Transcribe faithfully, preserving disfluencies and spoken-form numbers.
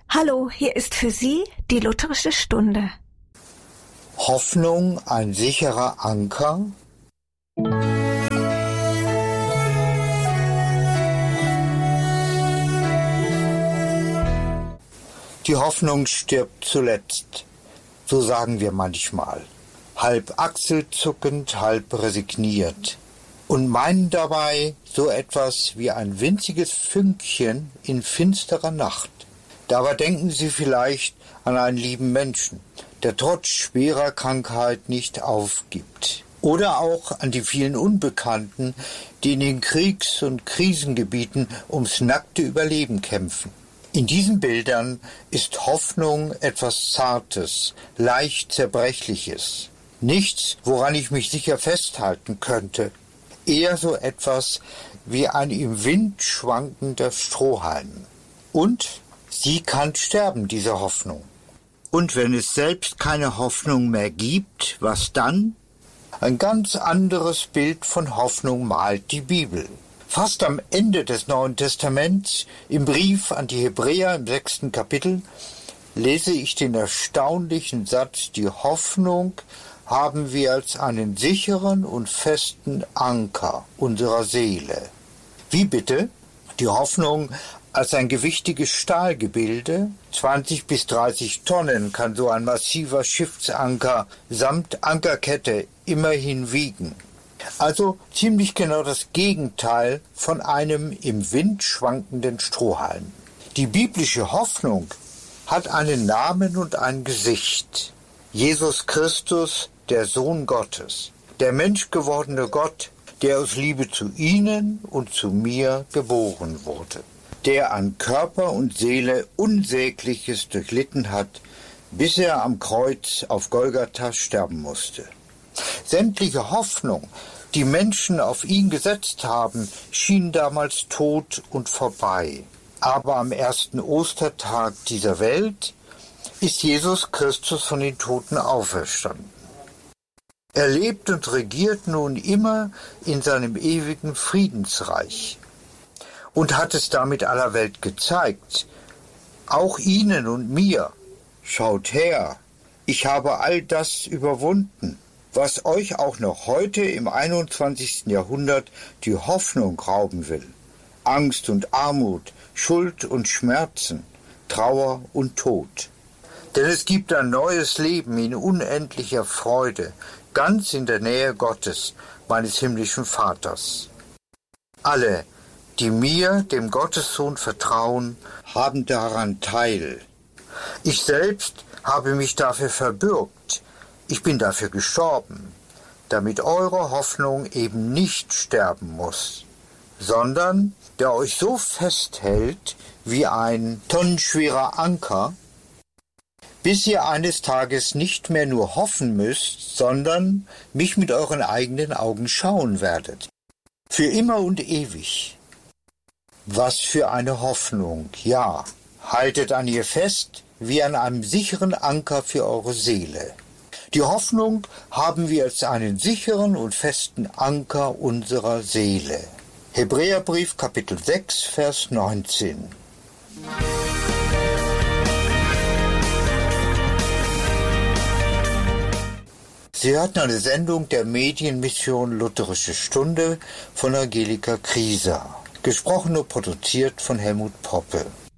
Hallo, hier ist für Sie die Lutherische Stunde. Hoffnung ein sicherer Anker? Die Hoffnung stirbt zuletzt, so sagen wir manchmal, halb achselzuckend, halb resigniert und meinen dabei so etwas wie ein winziges Fünkchen in finsterer Nacht. Dabei denken Sie vielleicht an einen lieben Menschen, der trotz schwerer Krankheit nicht aufgibt. Oder auch an die vielen Unbekannten, die in den Kriegs- und Krisengebieten ums nackte Überleben kämpfen. In diesen Bildern ist Hoffnung etwas Zartes, leicht Zerbrechliches. Nichts, woran ich mich sicher festhalten könnte. Eher so etwas wie ein im Wind schwankender Strohhalm. Und sie kann sterben, diese Hoffnung. Und wenn es selbst keine Hoffnung mehr gibt, was dann? Ein ganz anderes Bild von Hoffnung malt die Bibel. Fast am Ende des Neuen Testaments, im Brief an die Hebräer im sechsten Kapitel, lese ich den erstaunlichen Satz: Die Hoffnung haben wir als einen sicheren und festen Anker unserer Seele. Wie bitte? Die Hoffnung als ein gewichtiges Stahlgebilde, zwanzig bis dreißig Tonnen kann so ein massiver Schiffsanker samt Ankerkette immerhin wiegen. Also ziemlich genau das Gegenteil von einem im Wind schwankenden Strohhalm. Die biblische Hoffnung hat einen Namen und ein Gesicht. Jesus Christus, der Sohn Gottes, der menschgewordene Gott, der aus Liebe zu Ihnen und zu mir geboren wurde, der an Körper und Seele Unsägliches durchlitten hat, bis er am Kreuz auf Golgatha sterben musste. Sämtliche Hoffnung, die Menschen auf ihn gesetzt haben, schien damals tot und vorbei. Aber am ersten Ostertag dieser Welt ist Jesus Christus von den Toten auferstanden. Er lebt und regiert nun immer in seinem ewigen Friedensreich und hat es damit aller Welt gezeigt, auch Ihnen und mir. Schaut her, ich habe all das überwunden, was euch auch noch heute im einundzwanzigsten Jahrhundert die Hoffnung rauben will. Angst und Armut, Schuld und Schmerzen, Trauer und Tod. Denn es gibt ein neues Leben in unendlicher Freude, ganz in der Nähe Gottes, meines himmlischen Vaters. Alle, die mir, dem Gottessohn, vertrauen, haben daran teil. Ich selbst habe mich dafür verbürgt, ich bin dafür gestorben, damit eure Hoffnung eben nicht sterben muss, sondern der euch so festhält wie ein tonnenschwerer Anker, bis ihr eines Tages nicht mehr nur hoffen müsst, sondern mich mit euren eigenen Augen schauen werdet. Für immer und ewig. Was für eine Hoffnung, ja. Haltet an ihr fest, wie an einem sicheren Anker für eure Seele. Die Hoffnung haben wir als einen sicheren und festen Anker unserer Seele. Hebräerbrief, Kapitel sechs, Vers neunzehn. Sie hörten eine Sendung der Medienmission Lutherische Stunde von Angelika Krieser. Gesprochen und produziert von Helmut Poppe.